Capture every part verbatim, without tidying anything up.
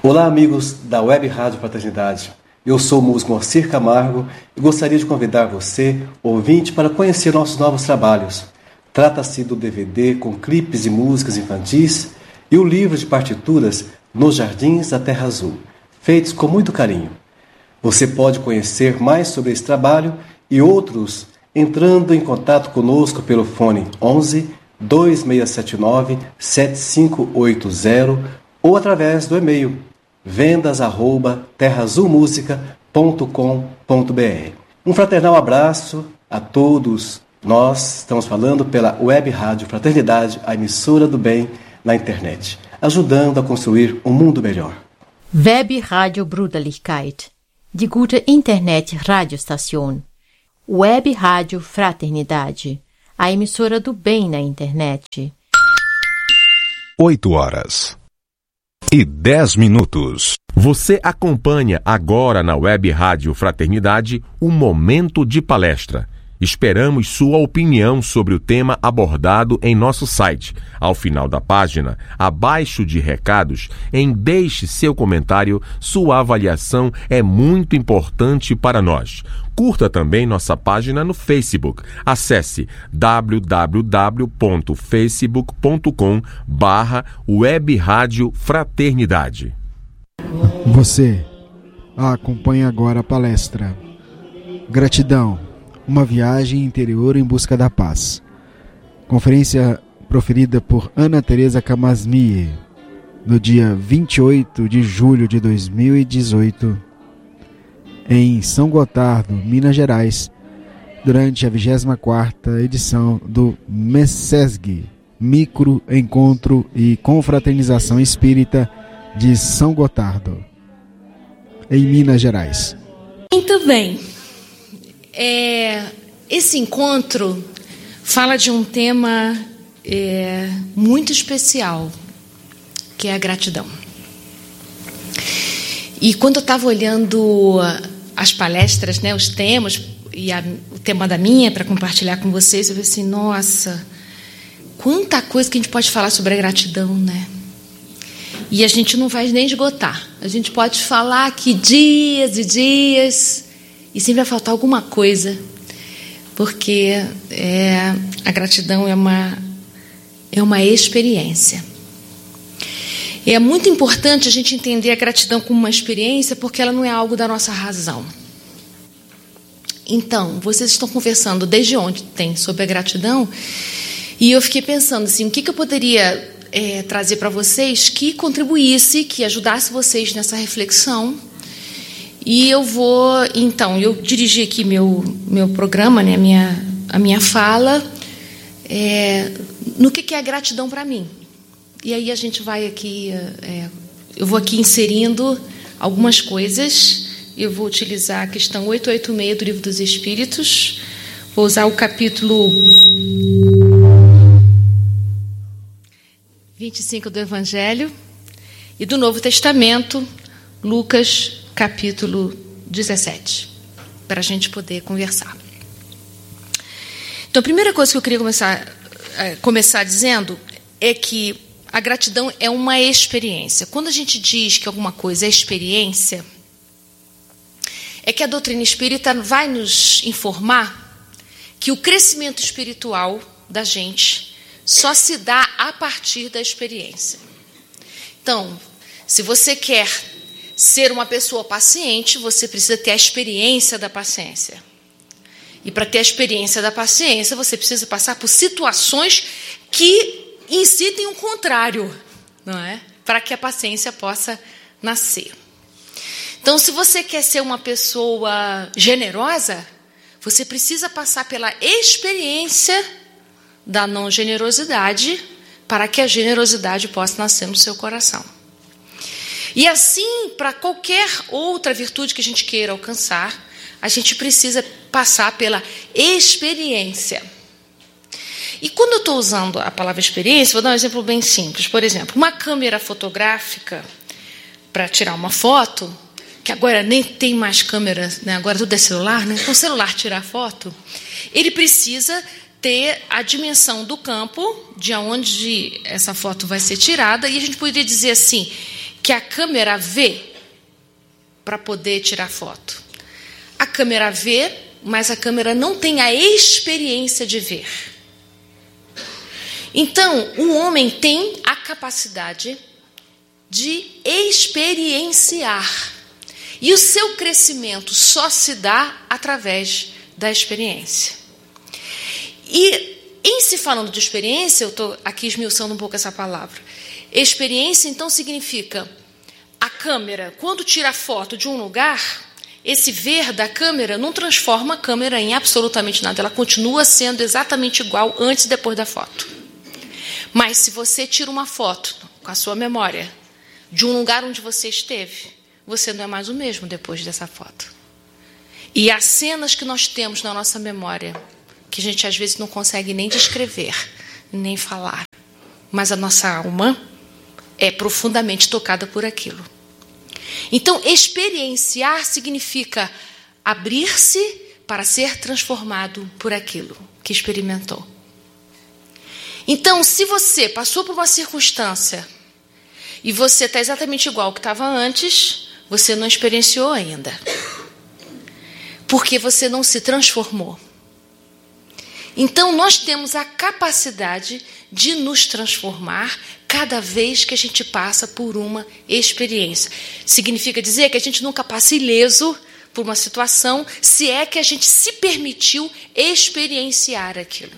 Olá, amigos da Web Rádio Fraternidade. Eu sou o músico Moacir Camargo e gostaria de convidar você, ouvinte, para conhecer nossos novos trabalhos. Trata-se do D V D com clipes e músicas infantis e o livro de partituras Nos Jardins da Terra Azul, feitos com muito carinho. Você pode conhecer mais sobre esse trabalho e outros entrando em contato conosco pelo fone onze, dois seis sete nove, sete cinco oito zero ou através do e-mail vendas arroba terra azul música ponto com ponto b r. Um fraternal abraço a todos. Nós estamos falando pela Web Rádio Fraternidade, a emissora do bem na internet, ajudando a construir um mundo melhor. Web Rádio Bruderlichkeit, die gute Internet-Radiostation. Web Rádio Fraternidade, a emissora do bem na internet. Oito horas e dez minutos. Você acompanha agora na Web Rádio Fraternidade o Momento de Palestra. Esperamos sua opinião sobre o tema abordado em nosso site. Ao final da página, abaixo de recados, em deixe seu comentário, sua avaliação é muito importante para nós. Curta também nossa página no Facebook. Acesse w w w ponto facebook ponto com barra Web Rádio Fraternidade. Você acompanha agora a palestra Gratidão, uma viagem interior em busca da paz. Conferência proferida por Ana Teresa Camasmie, no dia vinte e oito de julho de dois mil e dezoito, em São Gotardo, Minas Gerais, durante a vigésima quarta edição do MESESG, Micro Encontro e Confraternização Espírita de São Gotardo, em Minas Gerais. Muito bem. É, esse encontro fala de um tema é, muito especial, que é a gratidão. E quando eu estava olhando as palestras, né, os temas, e a, o tema da minha, para compartilhar com vocês, eu falei assim, nossa, quanta coisa que a gente pode falar sobre a gratidão, né? E a gente não vai nem esgotar. A gente pode falar aqui dias e dias, e sempre vai faltar alguma coisa, porque é, a gratidão é uma, é uma experiência. É muito importante a gente entender a gratidão como uma experiência, porque ela não é algo da nossa razão. Então, vocês estão conversando desde ontem sobre a gratidão, e eu fiquei pensando assim, o que, que eu poderia é, trazer para vocês que contribuísse, que ajudasse vocês nessa reflexão. E eu vou, então, eu dirigi aqui meu, meu programa, né, a, minha, a minha fala, é, no que, que é a gratidão para mim. E aí a gente vai aqui, é, eu vou aqui inserindo algumas coisas. Eu vou utilizar a questão oitocentos e oitenta e seis do Livro dos Espíritos, vou usar o capítulo vinte e cinco do Evangelho, e do Novo Testamento, Lucas, capítulo dezessete, para a gente poder conversar. Então, a primeira coisa que eu queria começar, é, começar dizendo é que a gratidão é uma experiência. Quando a gente diz que alguma coisa é experiência, é que a doutrina espírita vai nos informar que o crescimento espiritual da gente só se dá a partir da experiência. Então, se você quer ser uma pessoa paciente, você precisa ter a experiência da paciência. E para ter a experiência da paciência, você precisa passar por situações que incitem o contrário, não é? Para que a paciência possa nascer. Então, se você quer ser uma pessoa generosa, você precisa passar pela experiência da não generosidade para que a generosidade possa nascer no seu coração. E assim, para qualquer outra virtude que a gente queira alcançar, a gente precisa passar pela experiência. E quando eu estou usando a palavra experiência, vou dar um exemplo bem simples. Por exemplo, uma câmera fotográfica para tirar uma foto, que agora nem tem mais câmera, né? Agora tudo é celular, né? Com o celular tirar foto, ele precisa ter a dimensão do campo de onde essa foto vai ser tirada, e a gente poderia dizer assim, que a câmera vê para poder tirar foto. A câmera vê, mas a câmera não tem a experiência de ver. Então, o homem tem a capacidade de experienciar. E o seu crescimento só se dá através da experiência. E, em se falando de experiência, eu estou aqui esmiuçando um pouco essa palavra. Experiência, então, significa a câmera, quando tira foto de um lugar, esse ver da câmera não transforma a câmera em absolutamente nada. Ela continua sendo exatamente igual antes e depois da foto. Mas se você tira uma foto com a sua memória de um lugar onde você esteve, você não é mais o mesmo depois dessa foto. E há cenas que nós temos na nossa memória que a gente às vezes não consegue nem descrever, nem falar. Mas a nossa alma é profundamente tocada por aquilo. Então, experienciar significa abrir-se para ser transformado por aquilo que experimentou. Então, se você passou por uma circunstância e você está exatamente igual ao que estava antes, você não experienciou ainda. Porque você não se transformou. Então, nós temos a capacidade de nos transformar cada vez que a gente passa por uma experiência. Significa dizer que a gente nunca passa ileso por uma situação, se é que a gente se permitiu experienciar aquilo.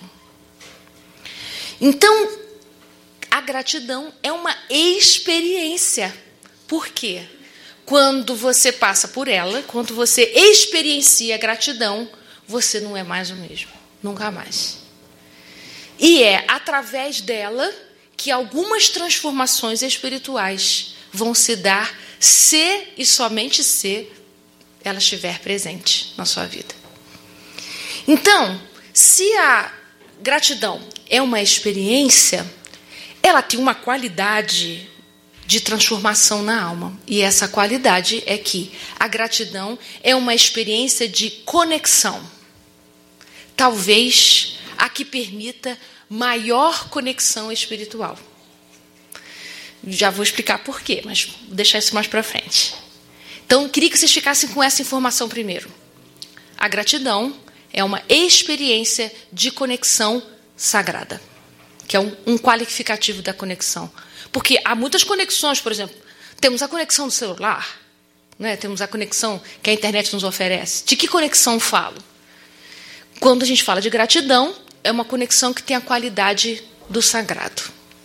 Então, a gratidão é uma experiência. Por quê? Quando você passa por ela, quando você experiencia a gratidão, você não é mais o mesmo. Nunca mais. E é através dela que algumas transformações espirituais vão se dar se e somente se ela estiver presente na sua vida. Então, se a gratidão é uma experiência, ela tem uma qualidade de transformação na alma. E essa qualidade é que a gratidão é uma experiência de conexão. Talvez a que permita maior conexão espiritual. Já vou explicar por quê, mas vou deixar isso mais para frente. Então, queria que vocês ficassem com essa informação primeiro. A gratidão é uma experiência de conexão sagrada, que é um, um qualificativo da conexão. Porque há muitas conexões, por exemplo, temos a conexão do celular, né? Temos a conexão que a internet nos oferece. De que conexão falo? Quando a gente fala de gratidão, é uma conexão que tem a qualidade do sagrado.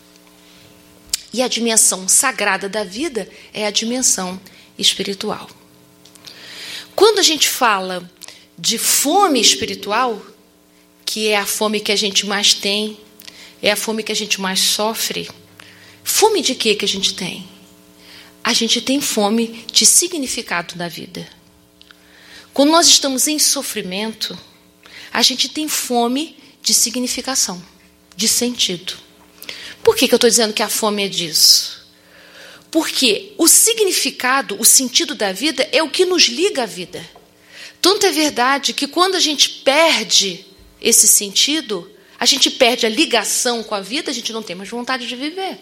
E a dimensão sagrada da vida é a dimensão espiritual. Quando a gente fala de fome espiritual, que é a fome que a gente mais tem, é a fome que a gente mais sofre, fome de quê que a gente tem? A gente tem fome de significado da vida. Quando nós estamos em sofrimento, a gente tem fome de significação, de sentido. Por que que eu estou dizendo que a fome é disso? Porque o significado, o sentido da vida é o que nos liga à vida. Tanto é verdade que quando a gente perde esse sentido, a gente perde a ligação com a vida, a gente não tem mais vontade de viver.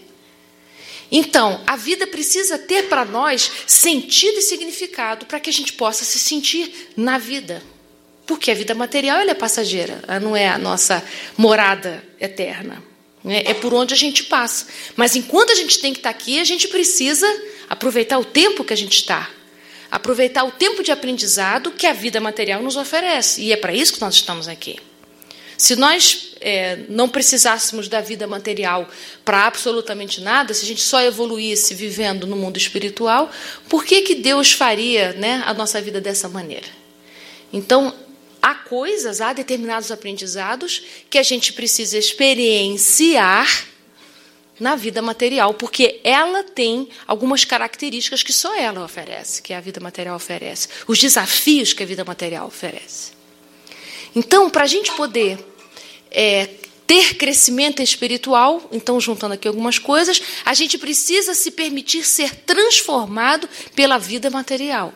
Então, a vida precisa ter para nós sentido e significado para que a gente possa se sentir na vida. Porque a vida material ela é passageira, ela não é a nossa morada eterna. Né? É por onde a gente passa. Mas enquanto a gente tem que estar aqui, a gente precisa aproveitar o tempo que a gente está. Aproveitar o tempo de aprendizado que a vida material nos oferece. E é para isso que nós estamos aqui. Se nós é, não precisássemos da vida material para absolutamente nada, se a gente só evoluísse vivendo no mundo espiritual, por que que Deus faria, né, a nossa vida dessa maneira? Então, há coisas, há determinados aprendizados que a gente precisa experienciar na vida material, porque ela tem algumas características que só ela oferece, que a vida material oferece, os desafios que a vida material oferece. Então, para a gente poder é, ter crescimento espiritual, então, juntando aqui algumas coisas, a gente precisa se permitir ser transformado pela vida material.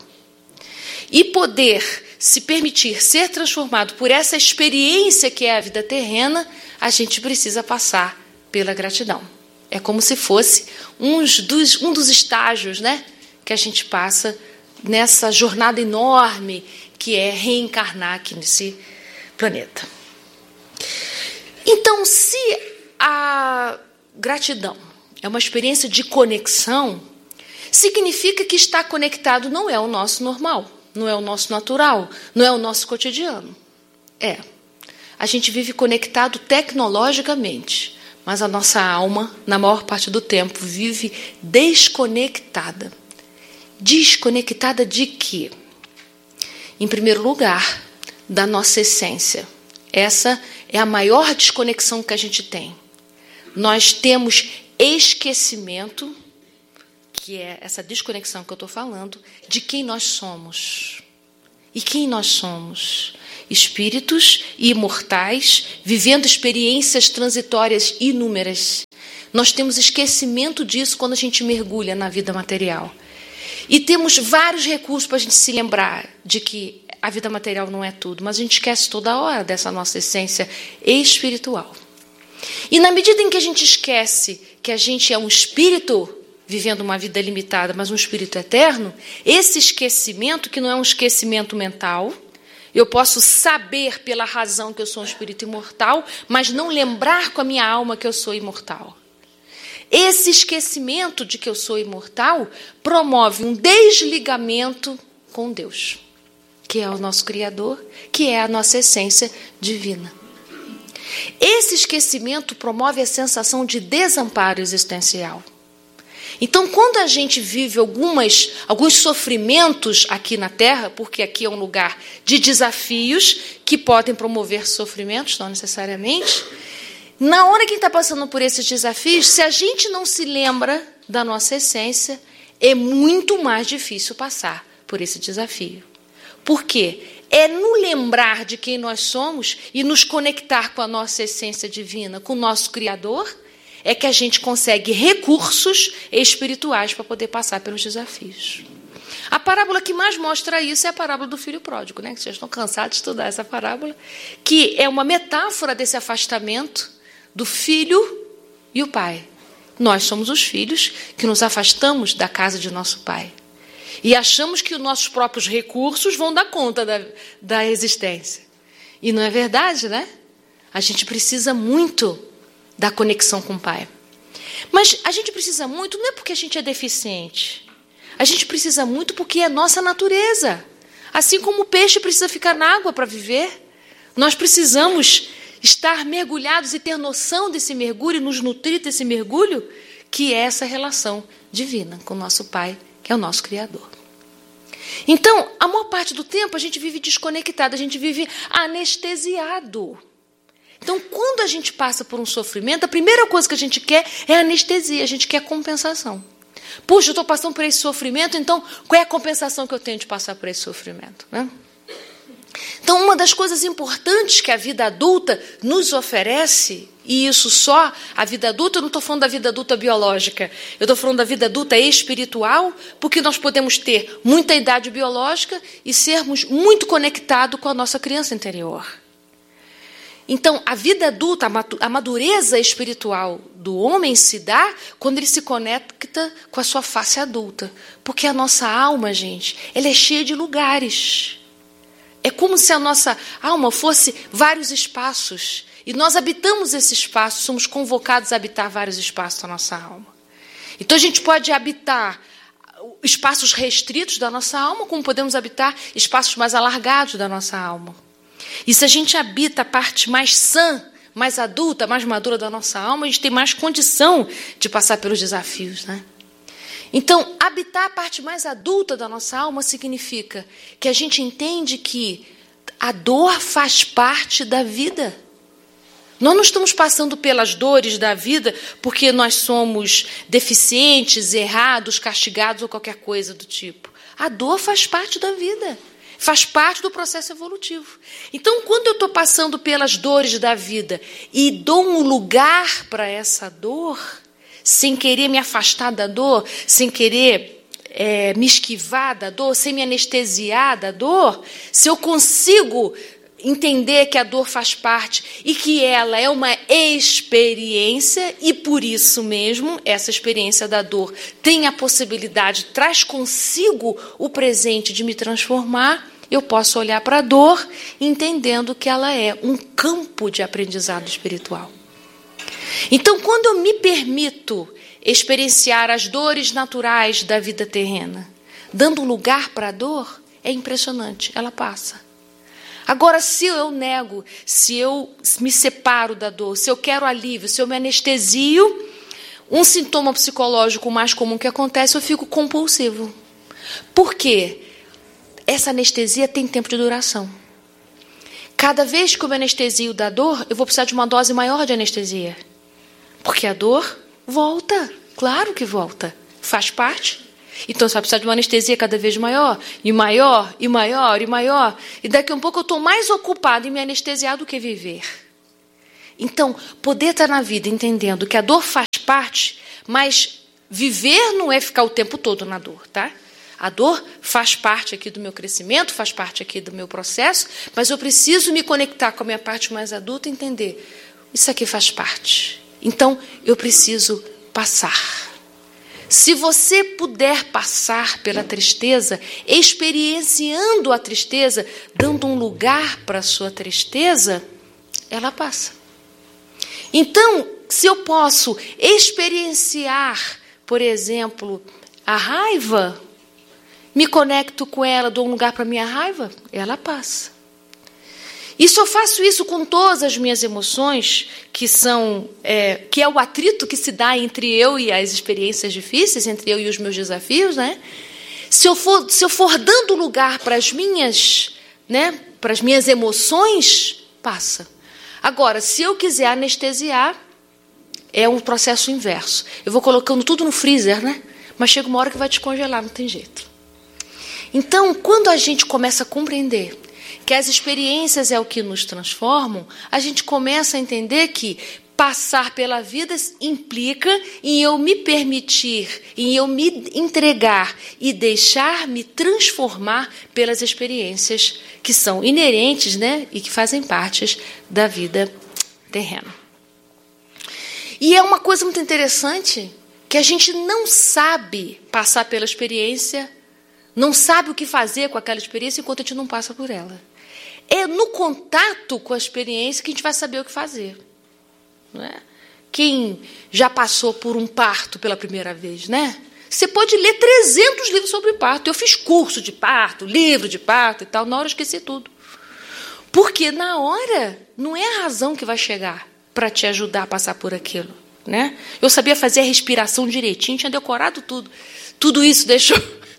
E poder se permitir ser transformado por essa experiência que é a vida terrena, a gente precisa passar pela gratidão. É como se fosse um dos, um dos estágios, né, que a gente passa nessa jornada enorme que é reencarnar aqui nesse planeta. Então, se a gratidão é uma experiência de conexão, significa que estar conectado não é o nosso normal, não é o nosso natural, não é o nosso cotidiano. É. A gente vive conectado tecnologicamente, mas a nossa alma, na maior parte do tempo, vive desconectada. Desconectada de quê? Em primeiro lugar, da nossa essência. Essa é a maior desconexão que a gente tem. Nós temos esquecimento, que é essa desconexão que eu estou falando, de quem nós somos. E quem nós somos? Espíritos imortais, vivendo experiências transitórias inúmeras. Nós temos esquecimento disso quando a gente mergulha na vida material. E temos vários recursos para a gente se lembrar de que a vida material não é tudo, mas a gente esquece toda hora dessa nossa essência espiritual. E na medida em que a gente esquece que a gente é um espírito vivendo uma vida limitada, mas um espírito eterno, esse esquecimento, que não é um esquecimento mental, eu posso saber pela razão que eu sou um espírito imortal, mas não lembrar com a minha alma que eu sou imortal. Esse esquecimento de que eu sou imortal promove um desligamento com Deus, que é o nosso Criador, que é a nossa essência divina. Esse esquecimento promove a sensação de desamparo existencial. Então, quando a gente vive algumas, alguns sofrimentos aqui na Terra, porque aqui é um lugar de desafios que podem promover sofrimentos, não necessariamente, na hora que está passando por esses desafios, se a gente não se lembra da nossa essência, é muito mais difícil passar por esse desafio. Por quê? É no lembrar de quem nós somos e nos conectar com a nossa essência divina, com o nosso Criador, é que a gente consegue recursos espirituais para poder passar pelos desafios. A parábola que mais mostra isso é a parábola do filho pródigo, né? Vocês estão cansados de estudar essa parábola, que é uma metáfora desse afastamento do filho e o pai. Nós somos os filhos que nos afastamos da casa de nosso pai. E achamos que os nossos próprios recursos vão dar conta da, da existência. E não é verdade, né? A gente precisa muito da conexão com o Pai. Mas a gente precisa muito, não é porque a gente é deficiente. A gente precisa muito porque é nossa natureza. Assim como o peixe precisa ficar na água para viver, nós precisamos estar mergulhados e ter noção desse mergulho, e nos nutrir desse mergulho, que é essa relação divina com o nosso Pai, que é o nosso Criador. Então, a maior parte do tempo a gente vive desconectado, a gente vive anestesiado. Então, quando a gente passa por um sofrimento, a primeira coisa que a gente quer é anestesia, a gente quer compensação. Puxa, eu estou passando por esse sofrimento, então qual é a compensação que eu tenho de passar por esse sofrimento, né? Então, uma das coisas importantes que a vida adulta nos oferece, e isso só a vida adulta, eu não estou falando da vida adulta biológica, eu estou falando da vida adulta espiritual, porque nós podemos ter muita idade biológica e sermos muito conectados com a nossa criança interior. Então, a vida adulta, a madureza espiritual do homem se dá quando ele se conecta com a sua face adulta. Porque a nossa alma, gente, ela é cheia de lugares. É como se a nossa alma fosse vários espaços. E nós habitamos esse espaço, somos convocados a habitar vários espaços da nossa alma. Então, a gente pode habitar espaços restritos da nossa alma, como podemos habitar espaços mais alargados da nossa alma. E se a gente habita a parte mais sã, mais adulta, mais madura da nossa alma, a gente tem mais condição de passar pelos desafios, né? Então, habitar a parte mais adulta da nossa alma significa que a gente entende que a dor faz parte da vida. Nós não estamos passando pelas dores da vida porque nós somos deficientes, errados, castigados ou qualquer coisa do tipo. A dor faz parte da vida. Faz parte do processo evolutivo. Então, quando eu estou passando pelas dores da vida e dou um lugar para essa dor, sem querer me afastar da dor, sem querer é, me esquivar da dor, sem me anestesiar da dor, se eu consigo entender que a dor faz parte e que ela é uma experiência e, por isso mesmo, essa experiência da dor tem a possibilidade, traz consigo o presente de me transformar, eu posso olhar para a dor entendendo que ela é um campo de aprendizado espiritual. Então, quando eu me permito experienciar as dores naturais da vida terrena, dando lugar para a dor, é impressionante, ela passa. Agora, se eu nego, se eu me separo da dor, se eu quero alívio, se eu me anestesio, um sintoma psicológico mais comum que acontece, eu fico compulsivo. Por quê? Essa anestesia tem tempo de duração. Cada vez que eu me anestesio da dor, eu vou precisar de uma dose maior de anestesia. Porque a dor volta, claro que volta, faz parte. Então você vai precisar de uma anestesia cada vez maior, e maior, e maior, e maior. E daqui a um pouco eu estou mais ocupada em me anestesiar do que viver. Então, poder estar na vida entendendo que a dor faz parte, mas viver não é ficar o tempo todo na dor, tá? A dor faz parte aqui do meu crescimento, faz parte aqui do meu processo, mas eu preciso me conectar com a minha parte mais adulta e entender, isso aqui faz parte. Então, eu preciso passar. Se você puder passar pela tristeza, experienciando a tristeza, dando um lugar para a sua tristeza, ela passa. Então, se eu posso experienciar, por exemplo, a raiva, me conecto com ela, dou um lugar para a minha raiva, ela passa. E se eu faço isso com todas as minhas emoções, que são, é, que é o atrito que se dá entre eu e as experiências difíceis, entre eu e os meus desafios, né? Se eu for, se eu for dando lugar para as minhas, né, para as minhas emoções, passa. Agora, se eu quiser anestesiar, é um processo inverso. Eu vou colocando tudo no freezer, né? Mas chega uma hora que vai descongelar, não tem jeito. Então, quando a gente começa a compreender que as experiências é o que nos transformam, a gente começa a entender que passar pela vida implica em eu me permitir, em eu me entregar e deixar-me transformar pelas experiências que são inerentes, né, e que fazem parte da vida terrena. E é uma coisa muito interessante que a gente não sabe passar pela experiência, não sabe o que fazer com aquela experiência enquanto a gente não passa por ela. É no contato com a experiência que a gente vai saber o que fazer. Não é? Quem já passou por um parto pela primeira vez, né? Você pode ler trezentos livros sobre parto. Eu fiz curso de parto, livro de parto e tal, na hora eu esqueci tudo. Porque na hora não é a razão que vai chegar para te ajudar a passar por aquilo. Né? Eu sabia fazer a respiração direitinho, tinha decorado tudo. Tudo isso deixou...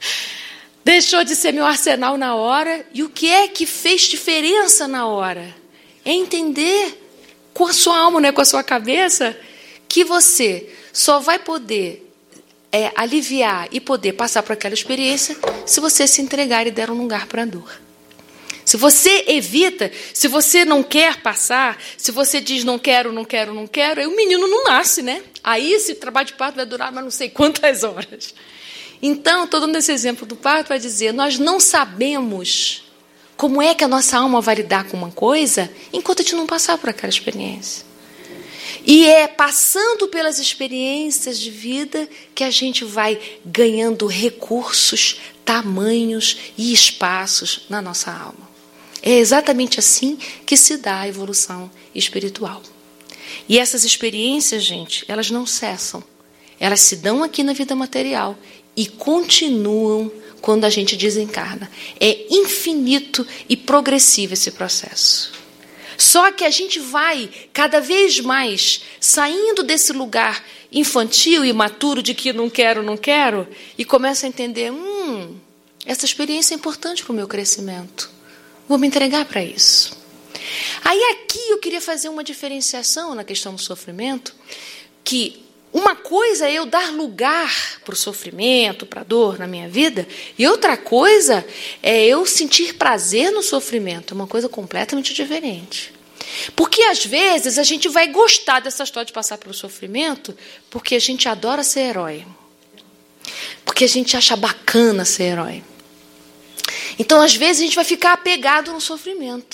Deixou de ser meu arsenal na hora. E o que é que fez diferença na hora? É entender com a sua alma, né, com a sua cabeça, que você só vai poder é, aliviar e poder passar por aquela experiência se você se entregar e der um lugar para a dor. Se você evita, se você não quer passar, se você diz não quero, não quero, não quero, aí o menino não nasce, né? Aí esse trabalho de parto vai durar mas não sei quantas horas. Então, estou dando esse exemplo do parto para dizer, nós não sabemos como é que a nossa alma vai lidar com uma coisa enquanto a gente não passar por aquela experiência. E é passando pelas experiências de vida que a gente vai ganhando recursos, tamanhos e espaços na nossa alma. É exatamente assim que se dá a evolução espiritual. E essas experiências, gente, elas não cessam. Elas se dão aqui na vida material e continuam quando a gente desencarna. É infinito e progressivo esse processo. Só que a gente vai cada vez mais saindo desse lugar infantil e imaturo de que não quero, não quero, e começa a entender, hum, essa experiência é importante para o meu crescimento. Vou me entregar para isso. Aí aqui eu queria fazer uma diferenciação na questão do sofrimento, que uma coisa é eu dar lugar para o sofrimento, para a dor na minha vida, e outra coisa é eu sentir prazer no sofrimento, é uma coisa completamente diferente. Porque, às vezes, a gente vai gostar dessa história de passar pelo sofrimento porque a gente adora ser herói. Porque a gente acha bacana ser herói. Então, às vezes, a gente vai ficar apegado no sofrimento.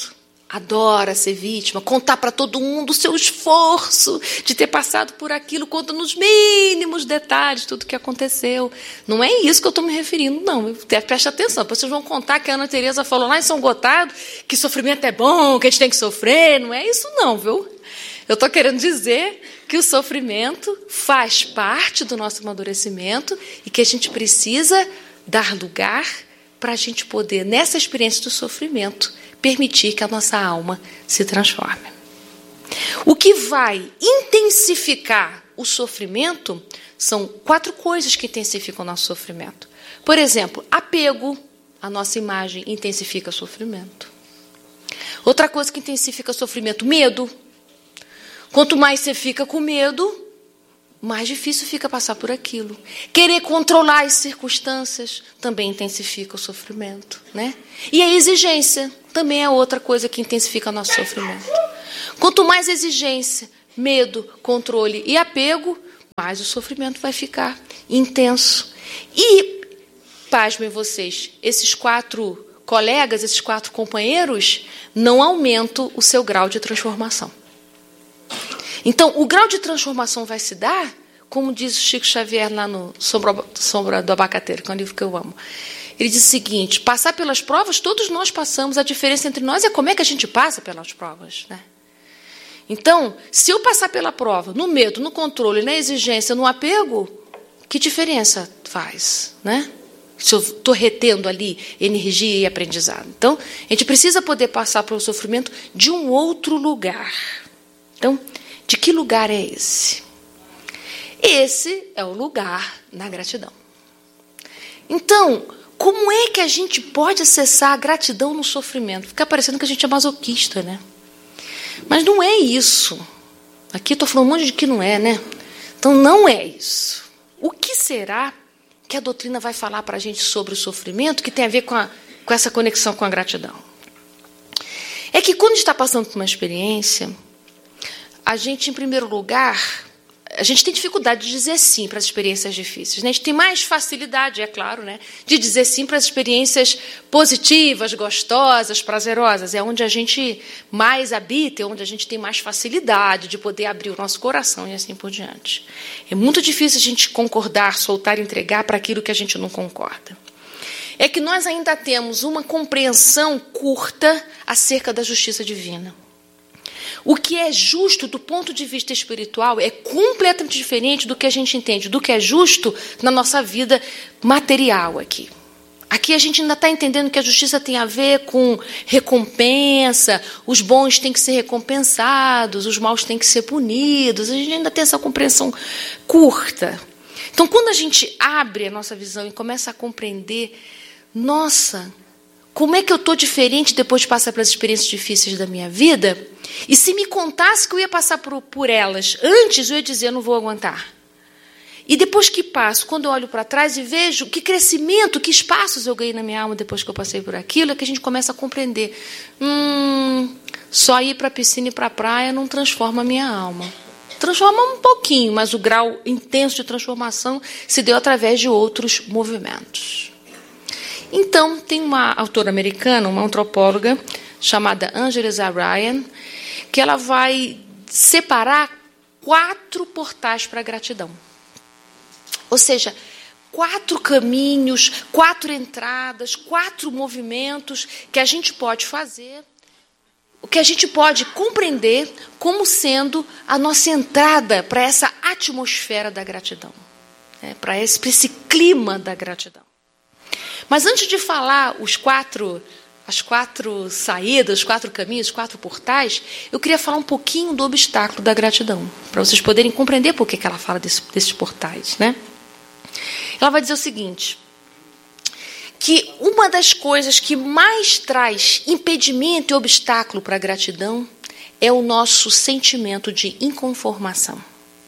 adora ser vítima, contar para todo mundo o seu esforço de ter passado por aquilo, conta nos mínimos detalhes tudo o que aconteceu. Não é isso que eu estou me referindo, não. Preste atenção, depois vocês vão contar que a Ana Teresa falou lá em São Gotardo que sofrimento é bom, que a gente tem que sofrer. Não é isso não, viu? Eu estou querendo dizer que o sofrimento faz parte do nosso amadurecimento e que a gente precisa dar lugar para a gente poder, nessa experiência do sofrimento, permitir que a nossa alma se transforme. O que vai intensificar o sofrimento são quatro coisas que intensificam o nosso sofrimento. Por exemplo, apego à nossa imagem intensifica o sofrimento. Outra coisa que intensifica o sofrimento, medo. Quanto mais você fica com medo, mais difícil fica passar por aquilo. Querer controlar as circunstâncias também intensifica o sofrimento, né? E a exigência também é outra coisa que intensifica o nosso sofrimento. Quanto mais exigência, medo, controle e apego, mais o sofrimento vai ficar intenso. E, pasmem vocês, esses quatro colegas, esses quatro companheiros, não aumentam o seu grau de transformação. Então, o grau de transformação vai se dar, como diz o Chico Xavier lá no Sombra, Sombra do Abacateiro, que é um livro que eu amo. Ele diz o seguinte: passar pelas provas, todos nós passamos. A diferença entre nós é como é que a gente passa pelas provas, né? Então, se eu passar pela prova, no medo, no controle, na exigência, no apego, que diferença faz, né? Se eu estou retendo ali energia e aprendizado. Então, a gente precisa poder passar pelo sofrimento de um outro lugar. Então, de que lugar é esse? Esse é o lugar na gratidão. Então, como é que a gente pode acessar a gratidão no sofrimento? Fica parecendo que a gente é masoquista, né? Mas não é isso. Aqui estou falando um monte de que não é, né? Então, não é isso. O que será que a doutrina vai falar para a gente sobre o sofrimento que tem a ver com, a, com essa conexão com a gratidão? É que quando a gente está passando por uma experiência, a gente, em primeiro lugar, a gente tem dificuldade de dizer sim para as experiências difíceis, né? A gente tem mais facilidade, é claro, né, de dizer sim para as experiências positivas, gostosas, prazerosas. É onde a gente mais habita, é onde a gente tem mais facilidade de poder abrir o nosso coração e assim por diante. É muito difícil a gente concordar, soltar, entregar para aquilo que a gente não concorda. É que nós ainda temos uma compreensão curta acerca da justiça divina. O que é justo do ponto de vista espiritual é completamente diferente do que a gente entende, do que é justo na nossa vida material aqui. Aqui a gente ainda está entendendo que a justiça tem a ver com recompensa, os bons têm que ser recompensados, os maus têm que ser punidos. A gente ainda tem essa compreensão curta. Então, quando a gente abre a nossa visão e começa a compreender, nossa, como é que eu estou diferente depois de passar pelas experiências difíceis da minha vida? E se me contasse que eu ia passar por, por elas antes, eu ia dizer, eu não vou aguentar. E depois que passo, quando eu olho para trás e vejo que crescimento, que espaços eu ganhei na minha alma depois que eu passei por aquilo, é que a gente começa a compreender. Hum, só ir para a piscina e para a praia não transforma a minha alma. Transforma um pouquinho, mas o grau intenso de transformação se deu através de outros movimentos. Então, tem uma autora americana, uma antropóloga, chamada Angela Ryan, que ela vai separar quatro portais para a gratidão. Ou seja, quatro caminhos, quatro entradas, quatro movimentos que a gente pode fazer, o que a gente pode compreender como sendo a nossa entrada para essa atmosfera da gratidão, né? para esse, para esse clima da gratidão. Mas antes de falar os quatro, as quatro saídas, os quatro caminhos, os quatro portais, eu queria falar um pouquinho do obstáculo da gratidão, para vocês poderem compreender por que que ela fala desse, desses portais, né? Ela vai dizer o seguinte, que uma das coisas que mais traz impedimento e obstáculo para a gratidão é o nosso sentimento de inconformação.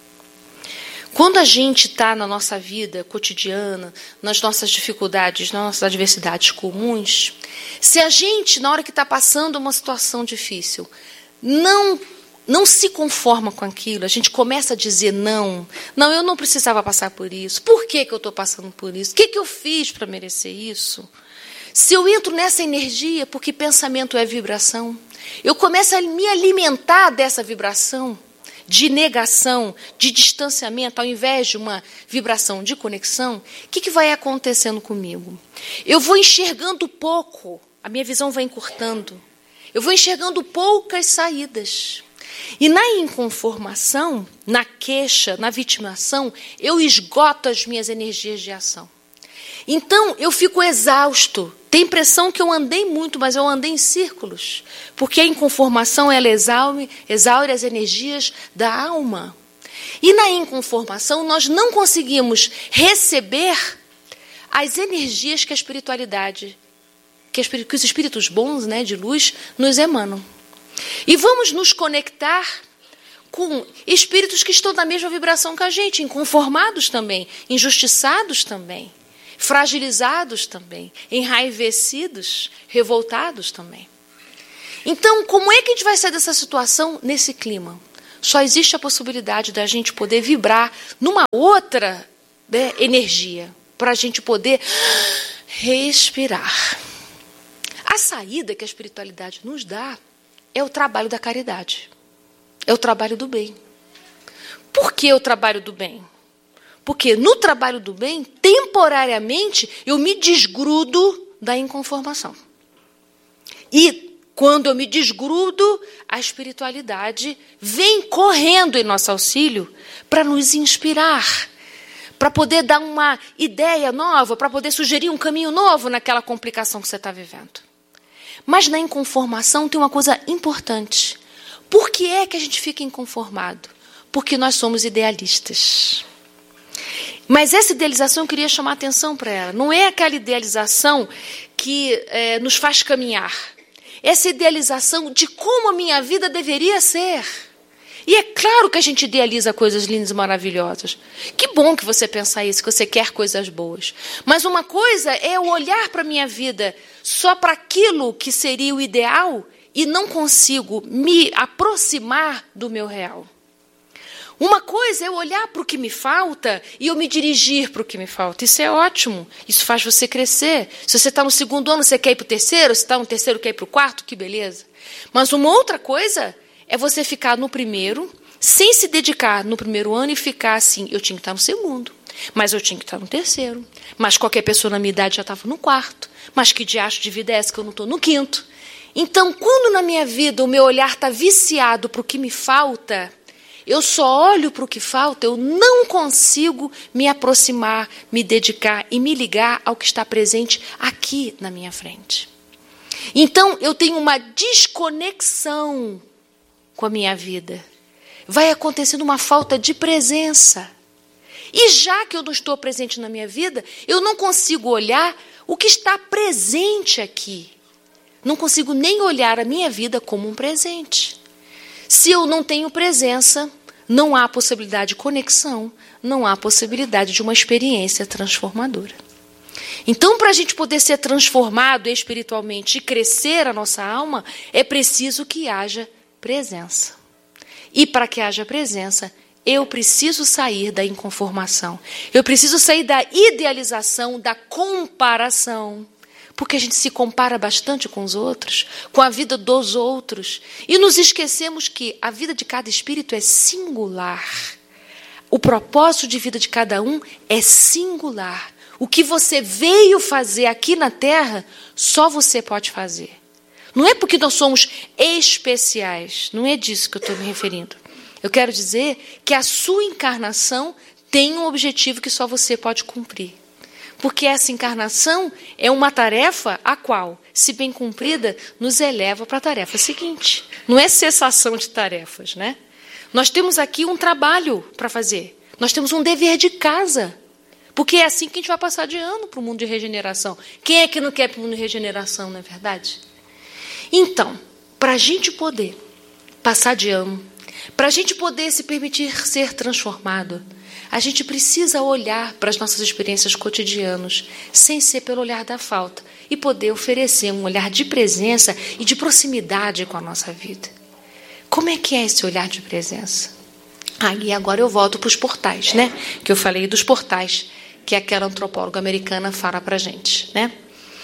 Quando a gente está na nossa vida cotidiana, nas nossas dificuldades, nas nossas adversidades comuns, se a gente, na hora que está passando uma situação difícil, não, não se conforma com aquilo, a gente começa a dizer não, não, eu não precisava passar por isso, por que que eu estou passando por isso? O que que eu fiz para merecer isso? Se eu entro nessa energia, porque pensamento é vibração, eu começo a me alimentar dessa vibração, de negação, de distanciamento, ao invés de uma vibração de conexão, o que, que vai acontecendo comigo? Eu vou enxergando pouco, a minha visão vai encurtando. Eu vou enxergando poucas saídas. E na inconformação, na queixa, na vitimação, eu esgoto as minhas energias de ação. Então, eu fico exausto. Tem impressão que eu andei muito, mas eu andei em círculos. Porque a inconformação, ela exaure, exaure as energias da alma. E na inconformação, nós não conseguimos receber as energias que a espiritualidade, que, as, que os espíritos bons, né, de luz, nos emanam. E vamos nos conectar com espíritos que estão na mesma vibração que a gente, inconformados também, injustiçados também, fragilizados também, enraivecidos, revoltados também. Então, como é que a gente vai sair dessa situação nesse clima? Só existe a possibilidade da gente poder vibrar numa outra, né, energia, para a gente poder respirar. A saída que a espiritualidade nos dá é o trabalho da caridade, é o trabalho do bem. Por que o trabalho do bem? Porque no trabalho do bem, temporariamente, eu me desgrudo da inconformação. E quando eu me desgrudo, a espiritualidade vem correndo em nosso auxílio para nos inspirar, para poder dar uma ideia nova, para poder sugerir um caminho novo naquela complicação que você está vivendo. Mas na inconformação tem uma coisa importante. Por que é que a gente fica inconformado? Porque nós somos idealistas. Mas essa idealização eu queria chamar a atenção para ela. Não é aquela idealização que é, nos faz caminhar. Essa idealização de como a minha vida deveria ser. E é claro que a gente idealiza coisas lindas e maravilhosas. Que bom que você pensa isso, que você quer coisas boas. Mas uma coisa é eu olhar para a minha vida só para aquilo que seria o ideal e não consigo me aproximar do meu real. Uma coisa é eu olhar para o que me falta e eu me dirigir para o que me falta. Isso é ótimo. Isso faz você crescer. Se você está no segundo ano, você quer ir para o terceiro. Se está no terceiro, quer ir para o quarto, que beleza. Mas uma outra coisa é você ficar no primeiro, sem se dedicar no primeiro ano e ficar assim, eu tinha que estar no segundo, mas eu tinha que estar no terceiro, mas qualquer pessoa na minha idade já estava no quarto, mas que diacho de vida é essa que eu não estou no quinto? Então, quando na minha vida o meu olhar está viciado para o que me falta, eu só olho para o que falta, eu não consigo me aproximar, me dedicar e me ligar ao que está presente aqui na minha frente. Então, eu tenho uma desconexão com a minha vida. Vai acontecendo uma falta de presença. E já que eu não estou presente na minha vida, eu não consigo olhar o que está presente aqui. Não consigo nem olhar a minha vida como um presente. Se eu não tenho presença, não há possibilidade de conexão, não há possibilidade de uma experiência transformadora. Então, para a gente poder ser transformado espiritualmente e crescer a nossa alma, é preciso que haja presença. E para que haja presença, eu preciso sair da inconformação. Eu preciso sair da idealização, da comparação. Porque a gente se compara bastante com os outros, com a vida dos outros. E nos esquecemos que a vida de cada espírito é singular. O propósito de vida de cada um é singular. O que você veio fazer aqui na Terra, só você pode fazer. Não é porque nós somos especiais, não é disso que eu estou me referindo. Eu quero dizer que a sua encarnação tem um objetivo que só você pode cumprir. Porque essa encarnação é uma tarefa a qual, se bem cumprida, nos eleva para a tarefa seguinte. Não é cessação de tarefas, né? Nós temos aqui um trabalho para fazer. Nós temos um dever de casa. Porque é assim que a gente vai passar de ano para o mundo de regeneração. Quem é que não quer para o mundo de regeneração, não é verdade? Então, para a gente poder passar de ano, para a gente poder se permitir ser transformado, a gente precisa olhar para as nossas experiências cotidianas, sem ser pelo olhar da falta, e poder oferecer um olhar de presença e de proximidade com a nossa vida. Como é que é esse olhar de presença? Ah, e agora eu volto para os portais, né? Que eu falei dos portais, que aquela antropóloga americana fala para a gente, né?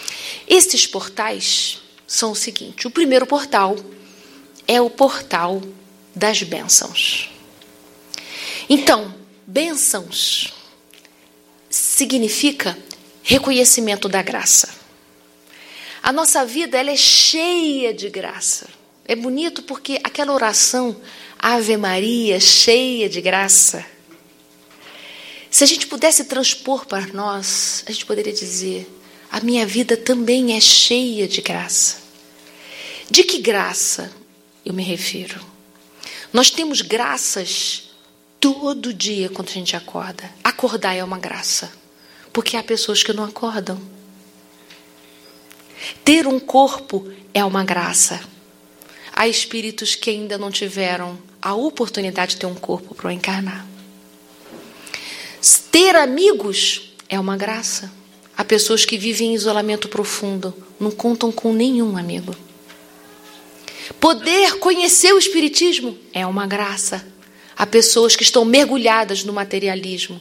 Esses portais são o seguinte: o primeiro portal é o portal das bênçãos. Então, bênçãos significa reconhecimento da graça. A nossa vida, ela é cheia de graça. É bonito porque aquela oração, Ave Maria, cheia de graça, se a gente pudesse transpor para nós, a gente poderia dizer: a minha vida também é cheia de graça. De que graça eu me refiro? Nós temos graças todo dia quando a gente acorda. Acordar é uma graça, porque há pessoas que não acordam. Ter um corpo é uma graça. Há espíritos que ainda não tiveram a oportunidade de ter um corpo para encarnar. Ter amigos é uma graça. Há pessoas que vivem em isolamento profundo, não contam com nenhum amigo. Poder conhecer o espiritismo é uma graça. Há pessoas que estão mergulhadas no materialismo